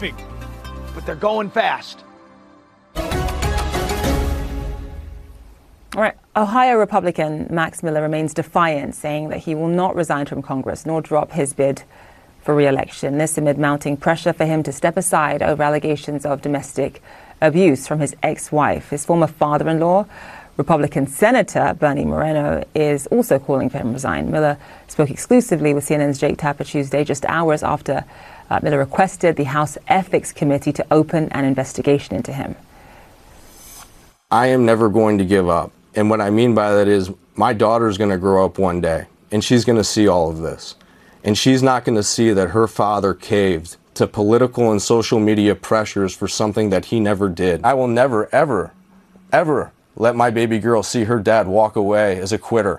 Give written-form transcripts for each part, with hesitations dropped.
creeping, but they're going fast. All right. Ohio Republican Max Miller remains defiant, saying that he will not resign from Congress nor drop his bid for re-election. This amid mounting pressure for him to step aside over allegations of domestic abuse from his ex-wife. His former father-in-law, Republican Senator Bernie Moreno, is also calling for him to resign. Miller spoke exclusively with CNN's Jake Tapper Tuesday, just hours after Miller requested the House Ethics Committee to open an investigation into him. I am never going to give up. And what I mean by that is my daughter's going to grow up one day and she's going to see all of this. And she's not going to see that her father caved to political and social media pressures for something that he never did. I will never, ever, ever let my baby girl see her dad walk away as a quitter.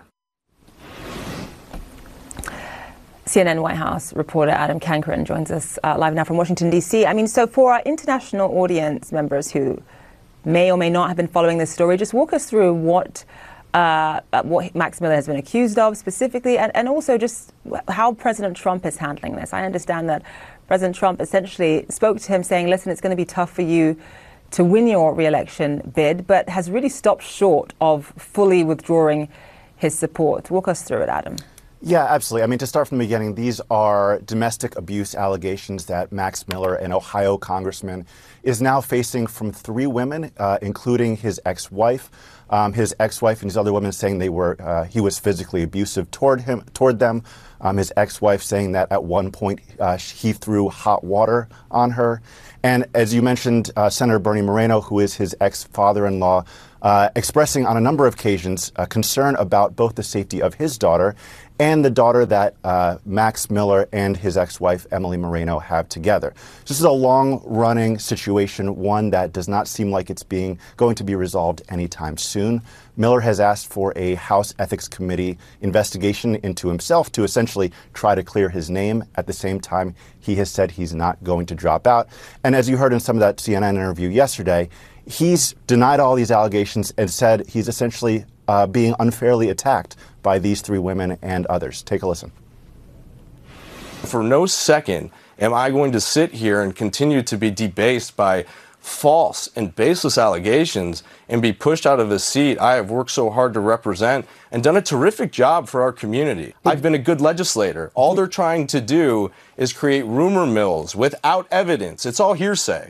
CNN White House reporter Adam Cancryn joins us live now from Washington, D.C. I mean, so for our international audience members who may or may not have been following this story, just walk us through what Max Miller has been accused of specifically, and also just how President Trump is handling this. I understand that President Trump essentially spoke to him saying, listen, it's going to be tough for you to win your re-election bid, but has really stopped short of fully withdrawing his support. Walk us through it, Adam. Yeah, absolutely. I mean, to start from the beginning, these are domestic abuse allegations that Max Miller, an Ohio congressman, is now facing from three women, including his ex-wife. His ex-wife and his other women saying he was physically abusive toward them. His ex-wife saying that at one point he threw hot water on her. And as you mentioned, Senator Bernie Moreno, who is his ex-father-in-law, expressing on a number of occasions concern about both the safety of his daughter and the daughter that Max Miller and his ex-wife, Emily Moreno, have together. This is a long-running situation, one that does not seem like it's going to be resolved anytime soon. Miller has asked for a House Ethics Committee investigation into himself to essentially try to clear his name. At the same time, he has said he's not going to drop out. And as you heard in some of that CNN interview yesterday, he's denied all these allegations and said he's essentially being unfairly attacked by these three women and others. Take a listen. For no second am I going to sit here and continue to be debased by false and baseless allegations and be pushed out of a seat I have worked so hard to represent and done a terrific job for our community. I've been a good legislator. All they're trying to do is create rumor mills without evidence. It's all hearsay.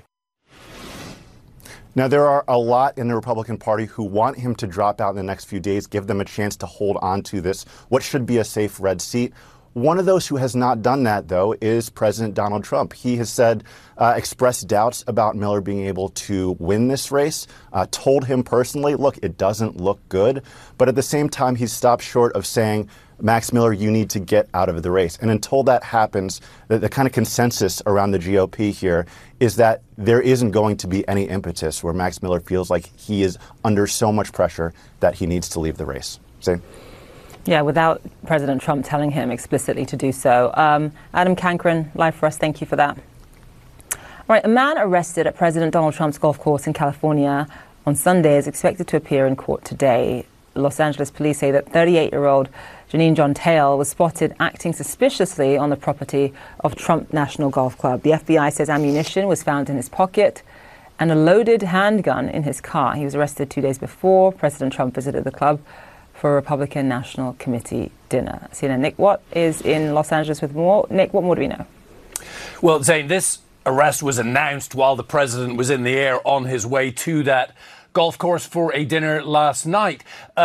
Now, there are a lot in the Republican Party who want him to drop out in the next few days, give them a chance to hold on to this, what should be a safe red seat. One of those who has not done that, though, is President Donald Trump. He has said, expressed doubts about Miller being able to win this race, told him personally, look, it doesn't look good. But at the same time, he's stopped short of saying, Max Miller, you need to get out of the race. And until that happens, the kind of consensus around the GOP here is that there isn't going to be any impetus where Max Miller feels like he is under so much pressure that he needs to leave the race. Zane? Yeah, without President Trump telling him explicitly to do so. Adam Cancryn, live for us. Thank you for that. All right, a man arrested at President Donald Trump's golf course in California on Sunday is expected to appear in court today. Los Angeles police say that 38-year-old Janine John Tail was spotted acting suspiciously on the property of Trump National Golf Club. The FBI says ammunition was found in his pocket and a loaded handgun in his car. He was arrested 2 days before President Trump visited the club for a Republican National Committee dinner. CNN Nick Watt is in Los Angeles with more. Nick, what more do we know? Well, Zane, this arrest was announced while the president was in the air on his way to that golf course for a dinner last night.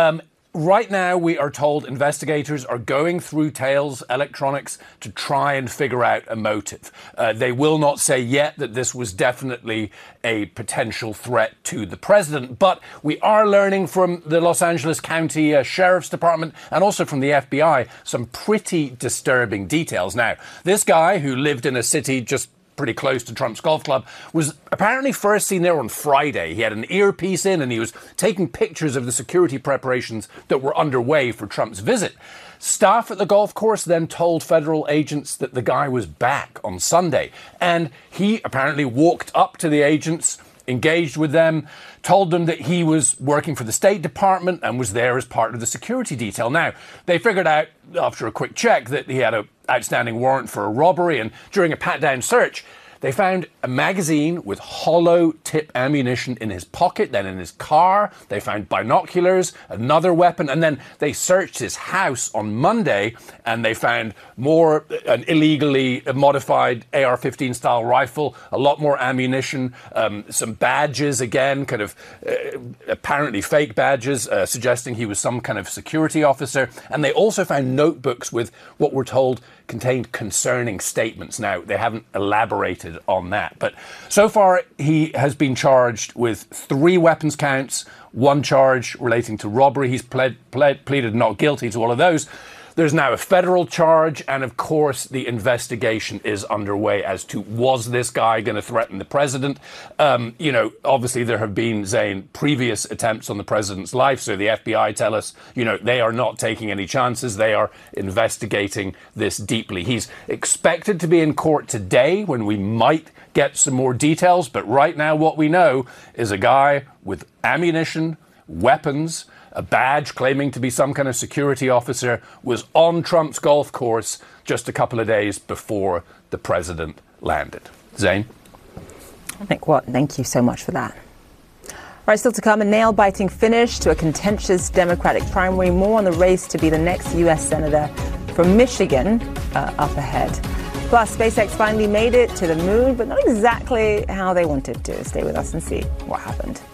Right now, we are told investigators are going through Tail's electronics to try and figure out a motive. They will not say yet that this was definitely a potential threat to the president, but we are learning from the Los Angeles County Sheriff's Department and also from the FBI some pretty disturbing details. Now, this guy who lived in a city just pretty close to Trump's golf club was apparently first seen there on Friday. He had an earpiece in and he was taking pictures of the security preparations that were underway for Trump's visit. Staff at the golf course then told federal agents that the guy was back on Sunday, and he apparently walked up to the agents, engaged with them, told them that he was working for the State Department and was there as part of the security detail. Now, they figured out after a quick check that he had an outstanding warrant for a robbery, and during a pat-down search, They found a magazine with hollow tip ammunition in his pocket, then in his car. They found binoculars, another weapon, and then they searched his house on Monday and they found an illegally modified AR-15 style rifle, a lot more ammunition, some badges again, kind of apparently fake badges, suggesting he was some kind of security officer. And they also found notebooks with what we're told contained concerning statements. Now, they haven't elaborated on that. But so far, he has been charged with 3 weapons counts, 1 charge relating to robbery. He's pleaded not guilty to all of those. There's now a federal charge, and of course the investigation is underway as to, was this guy going to threaten the president? Obviously there have been, Zain, previous attempts on the president's life, so the FBI tell us, they are not taking any chances. They are investigating this deeply. He's expected to be in court today when we might get some more details, but right now what we know is a guy with ammunition, weapons, a badge claiming to be some kind of security officer, was on Trump's golf course just a couple of days before the president landed. Zain? Thank you so much for that. All right, still to come, a nail-biting finish to a contentious Democratic primary. More on the race to be the next U.S. Senator from Michigan up ahead. Plus, SpaceX finally made it to the moon, but not exactly how they wanted to. Stay with us and see what happened.